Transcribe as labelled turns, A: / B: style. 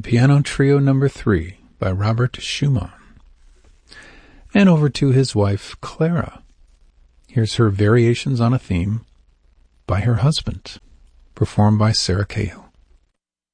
A: Piano Trio No. 3 by Robert Schumann. And over to his wife, Clara. Here's her Variations on a Theme by her husband, performed by Sarah Cahill.